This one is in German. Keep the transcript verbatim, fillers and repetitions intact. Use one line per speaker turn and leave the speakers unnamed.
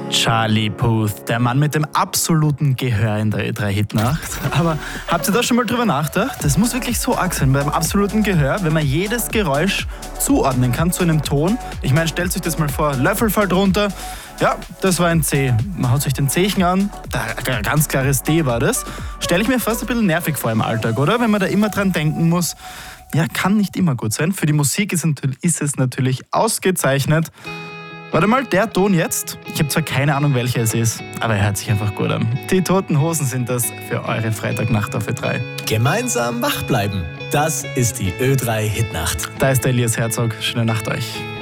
Charlie Puth, der Mann mit dem absoluten Gehör in der Ö drei Hitnacht. Aber habt ihr da schon mal drüber nachgedacht? Das muss wirklich so arg sein beim absoluten Gehör, wenn man jedes Geräusch zuordnen kann zu einem Ton. Ich meine, stellt euch das mal vor, Löffel fällt runter. Ja, das war ein C. Man haut sich den Zehen an, ein ganz klares D war das. Stelle ich mir fast ein bisschen nervig vor im Alltag, oder? Wenn man da immer dran denken muss. Ja, kann nicht immer gut sein. Für die Musik ist, ist es natürlich ausgezeichnet. Warte mal, der Ton jetzt, ich habe zwar keine Ahnung, welcher es ist, aber er hört sich einfach gut an. Die Toten Hosen sind das für eure Freitagnacht auf Ö drei.
Gemeinsam wach bleiben, das ist die Ö drei Hitnacht.
Da ist der Elias Herzog, schöne Nacht euch.